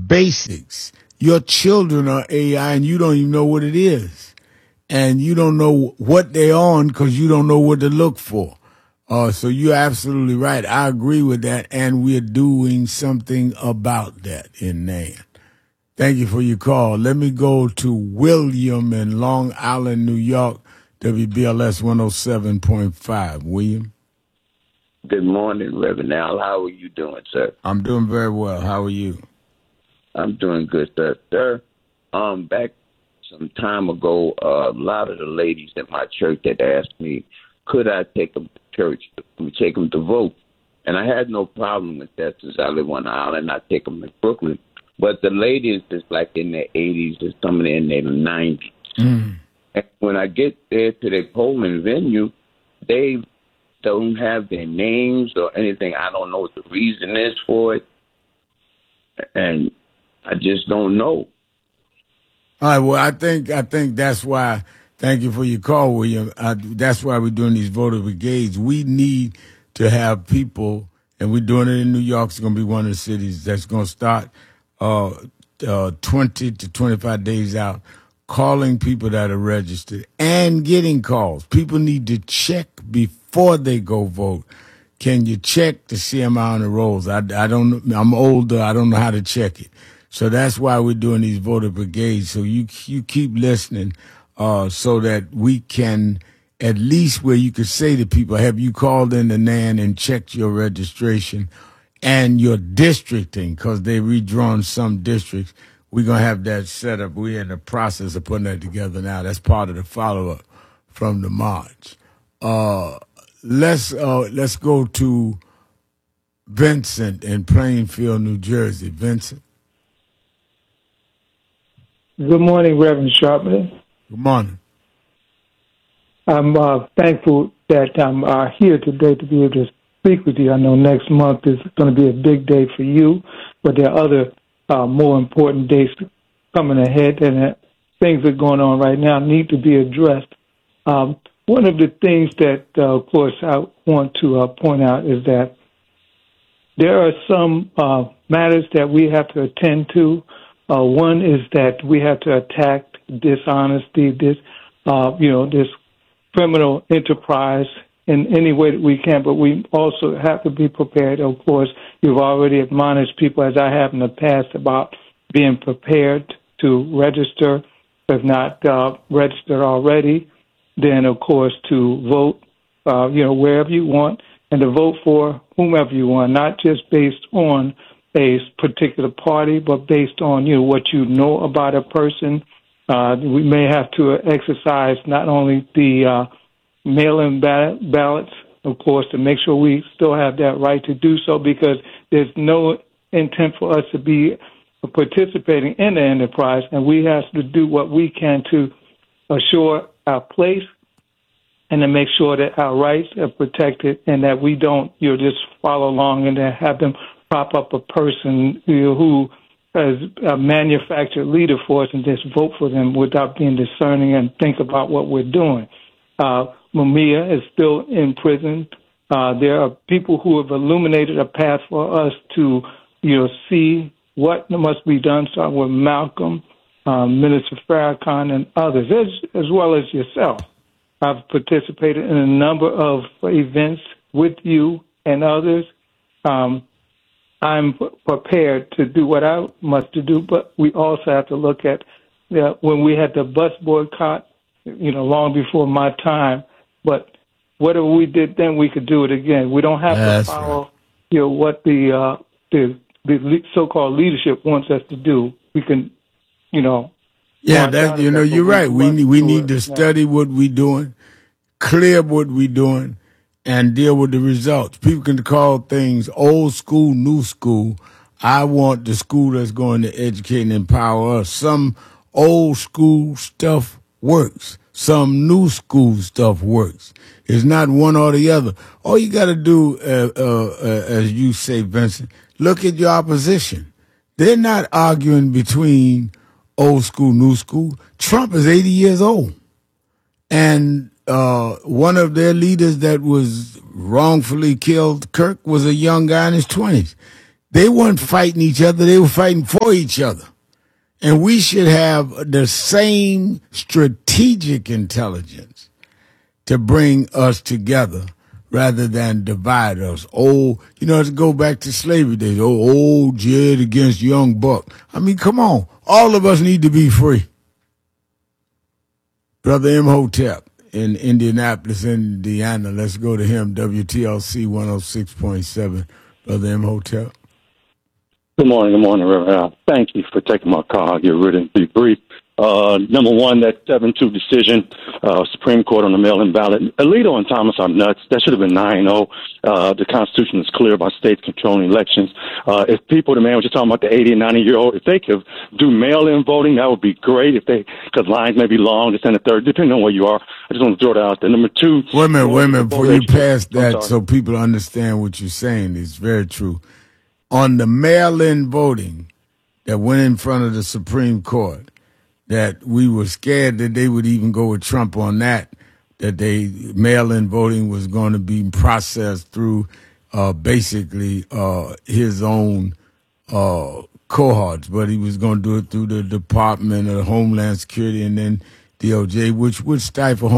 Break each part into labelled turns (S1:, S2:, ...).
S1: basics. Your children are AI and you don't even know what it is. And you don't know what they're on because you don't know what to look for. So you're absolutely right. I agree with that, and we're doing something about that in NAN. Thank you for your call. Let me go to William in Long Island, New York, WBLS 107.5. William?
S2: Good morning, Reverend Al. How are you doing, sir?
S1: I'm doing very well. How are you?
S2: I'm doing good, sir. Sir, back some time ago, a lot of the ladies at my church had asked me, could I take them to church, take them to vote? And I had no problem with that since I live on the island. I take them to Brooklyn. But the ladies is like in their 80s or some in their 90s. And when I get there to their polling venue, they don't have their names or anything. I don't know what the reason is for it. And I just don't know.
S1: All right, well, I think that's why, thank you for your call, William. That's why we're doing these voter brigades. We need to have people, and we're doing it in New York. It's going to be one of the cities that's going to start 20 to 25 days out, calling people that are registered and getting calls. People need to check before they go vote. Can you check to see am I on the rolls? I don't know. I'm older. I don't know how to check it. So that's why we're doing these voter brigades. So you keep listening so that we can, at least where you could say to people, have you called in the NAN and checked your registration and your districting, because they redrawn some districts. We're going to have that set up. We're in the process of putting that together now. That's part of the follow-up from the march. Let's go to Vincent in Plainfield, New Jersey. Vincent.
S3: Good morning, Reverend Sharpman.
S1: Good morning.
S3: I'm thankful that I'm here today to be able to speak with you. I know next month is going to be a big day for you, but there are other more important days coming ahead, and things that are going on right now need to be addressed. One of the things that, of course, I want to point out is that there are some matters that we have to attend to. One is that we have to attack dishonesty, this criminal enterprise in any way that we can, but we also have to be prepared. Of course, you've already admonished people, as I have in the past, about being prepared to register, if not registered already, then, of course, to vote, wherever you want, and to vote for whomever you want, not just based on a particular party, but based on, what you know about a person. We may have to exercise not only the mail-in ballots, of course, to make sure we still have that right to do so, because there's no intent for us to be participating in the enterprise, and we have to do what we can to assure our place and to make sure that our rights are protected and that we don't, just follow along and then have them prop up a person who has a manufactured leader for us and just vote for them without being discerning and think about what we're doing. Mumia is still in prison. There are people who have illuminated a path for us to, see what must be done. So with Malcolm, Minister Farrakhan, and others, as well as yourself. I've participated in a number of events with you and others. I'm prepared to do what I must do, but we also have to look at when we had the bus boycott, long before my time. But whatever we did then, we could do it again. We don't have to follow, what the so-called leadership wants us to do. We can,
S1: Yeah, that you're right. We need to study what we're doing, clear what we're doing, and deal with the results. People can call things old school, new school. I want the school that's going to educate and empower us. Some old school stuff works. Some new school stuff works. It's not one or the other. All you got to do, as you say, Vincent, look at your opposition. They're not arguing between old school, new school. Trump is 80 years old. And one of their leaders that was wrongfully killed, Kirk, was a young guy in his 20s. They weren't fighting each other. They were fighting for each other. And we should have the same strategic intelligence to bring us together rather than divide us. Oh, let's go back to slavery days. Oh, old Jed against young Buck. I mean, come on. All of us need to be free. Brother Imhotep in Indianapolis, Indiana. Let's go to him. WTLC 106.7. Brother Imhotep.
S4: Good morning, Reverend Al. Thank you for taking my call. I'll get rid and be brief. Number one, that 7-2 decision, Supreme Court on the mail-in ballot. Alito and Thomas are nuts. That should have been 9-0. The Constitution is clear about states controlling elections. If people, the man was just talking about the 80 and 90-year-old, if they could do mail-in voting, that would be great. Because lines may be long, the Senate third, depending on where you are. I just want to throw that out there. Number two.
S1: Wait a minute, before you pass that, so people understand what you're saying. It's very true. On the mail-in voting that went in front of the Supreme Court, that we were scared that they would even go with Trump on that mail-in voting was going to be processed through basically his own cohorts, but he was going to do it through the Department of Homeland Security and then DOJ, which would stifle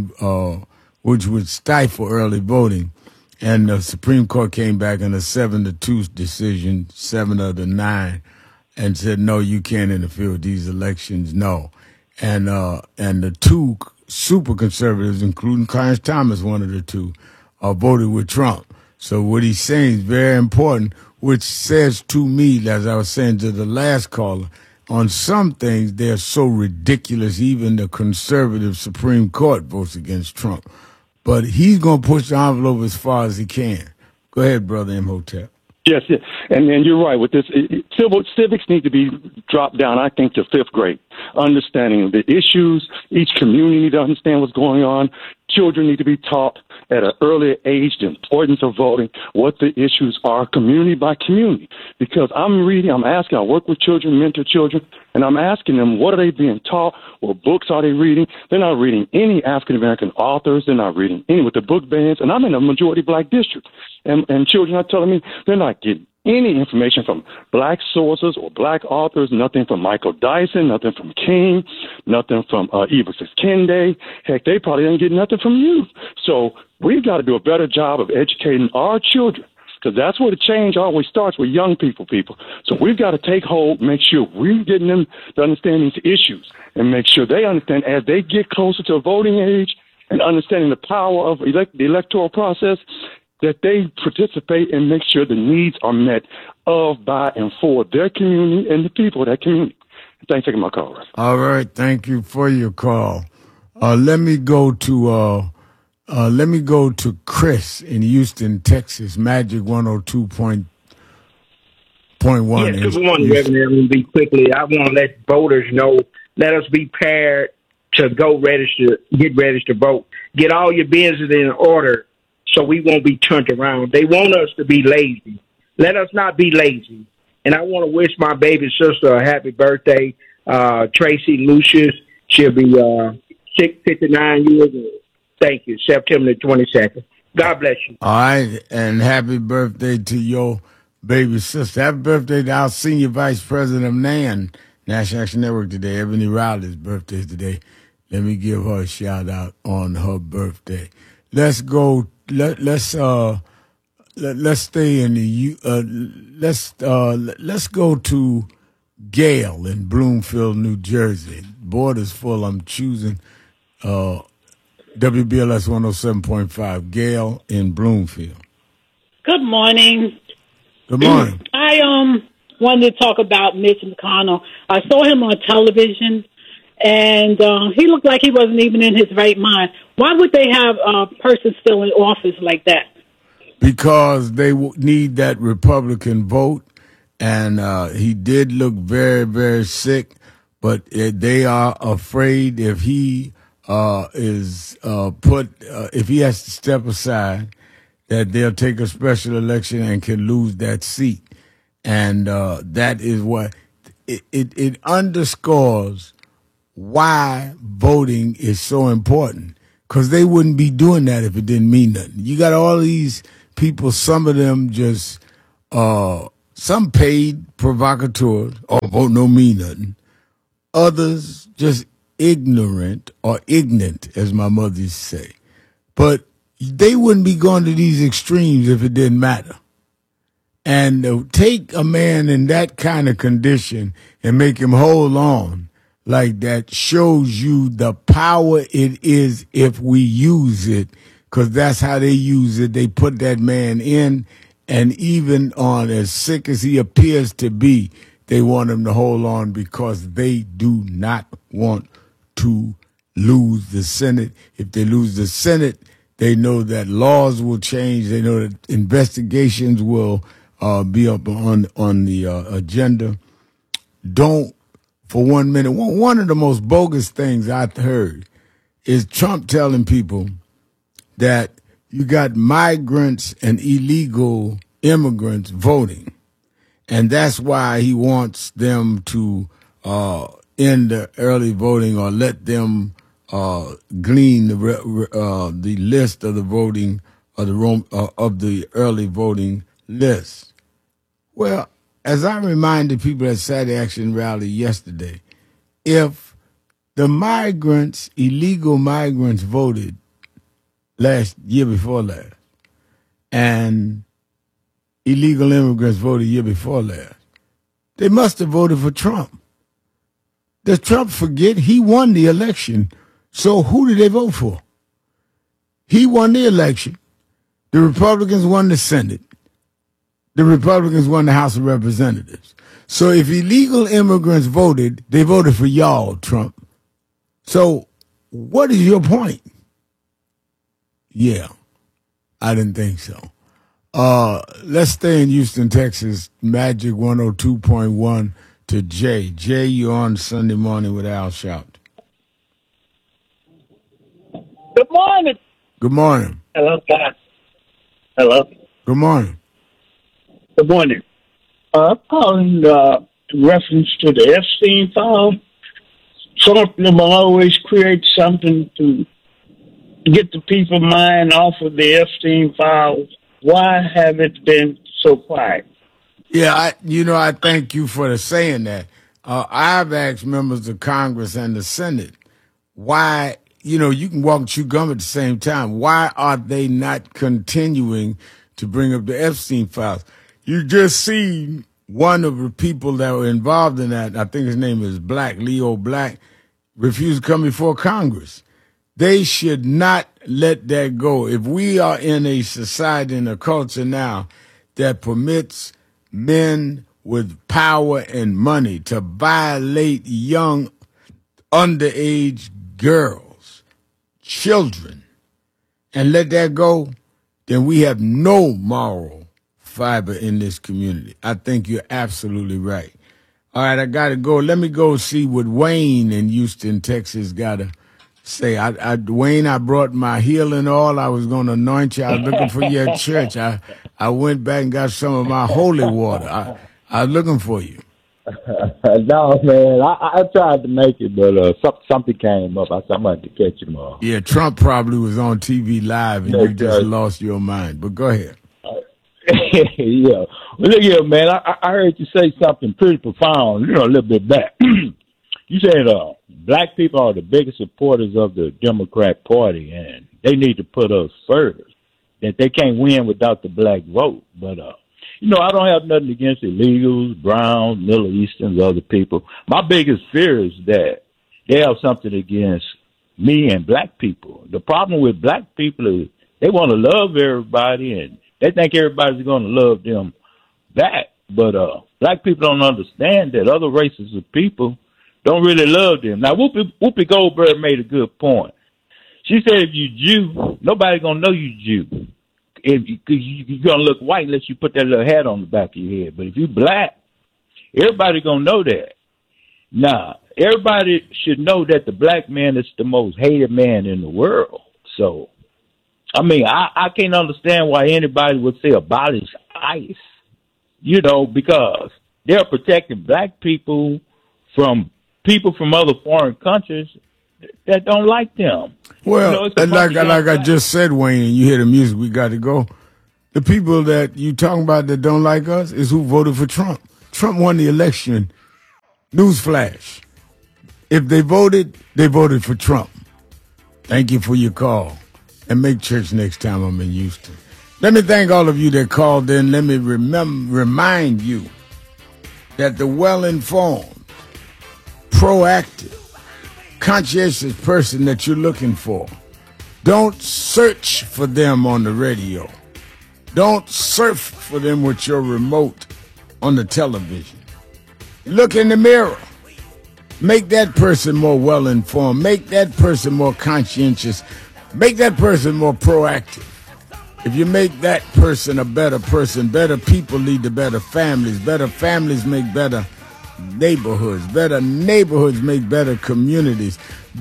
S1: early voting. And the Supreme Court came back in a 7-2 decision, 7 of the 9, and said, no, you can't interfere with these elections, no. And the two super conservatives, including Clarence Thomas, one of the two, voted with Trump. So what he's saying is very important, which says to me, as I was saying to the last caller, on some things they're so ridiculous, even the conservative Supreme Court votes against Trump. But he's going to push the envelope as far as he can. Go ahead, Brother Imhotep.
S4: Yes, and you're right. With this, civics need to be dropped down, I think, to 5th grade. Understanding the issues, each community need to understand what's going on. Children need to be taught at an earlier age the importance of voting, what the issues are, community by community. Because I work with children, mentor children, and I'm asking them, what are they being taught? What books are they reading? They're not reading any African-American authors. They're not reading any with the book bans. And I'm in a majority black district. And children are telling me they're not getting any information from black sources or black authors, nothing from Michael Dyson, nothing from King, nothing from Eva Kende. Heck, they probably didn't get nothing from you. So we've got to do a better job of educating our children, because that's where the change always starts with young people. So we've got to take hold, make sure we're getting them to understand these issues, and make sure they understand as they get closer to voting age and understanding the power of the electoral process, that they participate and make sure the needs are met of, by, and for their community and the people of that community. Thanks for taking my call.
S1: All right, thank you for your call. Let me go to Chris in Houston, Texas. Magic 102.1.
S5: Yes, good morning, Reverend. I'm going to be quickly. I want to let voters know. Let us be prepared to go register, get ready to vote. Get all your business in order, so we won't be turned around. They want us to be lazy. Let us not be lazy. And I want to wish my baby sister a happy birthday, Tracy Lucius. She'll be 59 years old. Thank you. September 22nd. God bless you.
S1: All right, and happy birthday to your baby sister. Happy birthday to our Senior Vice President of NAN, National Action Network today. Ebony Riley's birthday today. Let me give her a shout out on her birthday. Let's go. Let's stay in the let's go to Gail in Bloomfield, New Jersey. Border's full. I'm choosing WBLS 107.5. Gail in Bloomfield.
S6: Good morning.
S1: Good morning.
S6: I wanted to talk about Mitch McConnell. I saw him on television, and he looked like he wasn't even in his right mind. Why would they have a person still in office like that?
S1: Because they need that Republican vote, and he did look very, very sick, but they are afraid if he if he has to step aside, that they'll take a special election and can lose that seat. And that is what it underscores why voting is so important, because they wouldn't be doing that if it didn't mean nothing. You got all these people, some of them just Some paid provocateurs, or vote no mean nothing. Others just ignorant or ignorant, as my mother used to say. But they wouldn't be going to these extremes if it didn't matter. And take a man in that kind of condition and make him hold on like that shows you the power it is if we use it, because that's how they use it. They put that man in, and even on as sick as he appears to be, they want him to hold on because they do not want to lose the Senate. If they lose the Senate, they know that laws will change. They know that investigations will be up on the agenda. Don't, for 1 minute, one of the most bogus things I've heard is Trump telling people that you got migrants and illegal immigrants voting, and that's why he wants them to end the early voting or let them glean the list of the voting of the early voting list. Well, as I reminded people at Saturday Action Rally yesterday, if the illegal migrants voted year before last, and illegal immigrants voted year before last, they must have voted for Trump. Does Trump forget he won the election? So who did they vote for? He won the election. The Republicans won the Senate. The Republicans won the House of Representatives. So if illegal immigrants voted, they voted for y'all, Trump. So what is your point? Yeah, I didn't think so. Let's stay in Houston, Texas. Magic 102.1 to Jay. Jay, you're on Sunday morning with Al Sharpton.
S7: Good morning.
S1: Good morning.
S7: Hello, guys. Hello.
S1: Good morning.
S7: Good morning. I'm calling reference to the Epstein file. Trump will always create something to get the people's mind off of the Epstein files. Why have it been so quiet?
S1: Yeah, I thank you for saying that. I've asked members of Congress and the Senate why, you can walk and chew gum at the same time. Why are they not continuing to bring up the Epstein files? You just see one of the people that were involved in that, I think his name is Leo Black, refused to come before Congress. They should not let that go. If we are in a society and a culture now that permits men with power and money to violate young underage girls, children, and let that go, then we have no moral fiber in this community. I think you're absolutely right. All right, I got to go. Let me go see what Wayne in Houston, Texas got to say. Wayne, I brought my healing oil. I was going to anoint you. I was looking for you at church. I went back and got some of my holy water. I was looking for you.
S8: No, man. I tried to make it, but something came up. I said, I'm going to catch him off.
S1: Yeah, Trump probably was on TV live and you just lost your mind. But go ahead.
S8: Yeah. Well, look here, man. I heard you say something pretty profound, a little bit back. You said black people are the biggest supporters of the Democrat Party, and they need to put us first, that they can't win without the black vote. But, I don't have nothing against illegals, Browns, Middle Easterns, other people. My biggest fear is that they have something against me and black people. The problem with black people is they want to love everybody, and they think everybody's going to love them back. But black people don't understand that other races of people don't really love them. Now, Whoopi Goldberg made a good point. She said if you Jew, nobody's going to know you Jew. You're going to look white unless you put that little hat on the back of your head. But if you black, everybody's going to know that. Now, everybody should know that the black man is the most hated man in the world. So, I can't understand why anybody would say abolish ICE, because they're protecting black people from other foreign countries that don't like them.
S1: Well, like I just said, Wayne, and you hear the music, we got to go. The people that you talking about that don't like us is who voted for Trump. Trump won the election. Newsflash. If they voted for Trump. Thank you for your call. And make church next time I'm in Houston. Let me thank all of you that called in. Let me remind you that the well-informed, proactive, conscientious person that you're looking for, don't search for them on the radio. Don't surf for them with your remote on the television. Look in the mirror. Make that person more well-informed. Make that person more conscientious. Make that person more proactive. If you make that person a better person, better people lead to better families make better neighborhoods make better communities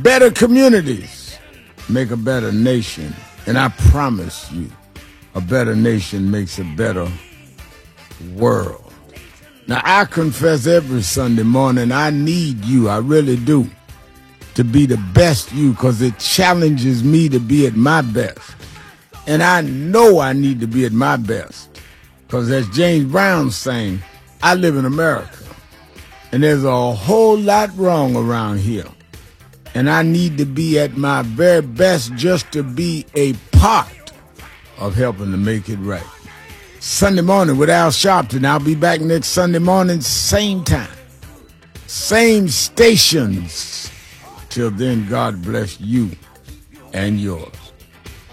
S1: make a better nation. And I promise you, a better nation makes a better world. Now, I confess every Sunday morning, I need you, I really do, to be the best you, because it challenges me to be at my best. And I know I need to be at my best, because as James Brown sang, I live in America, and there's a whole lot wrong around here. And I need to be at my very best just to be a part of helping to make it right. Sunday morning with Al Sharpton. I'll be back next Sunday morning, same time, same stations. Till then, God bless you and yours.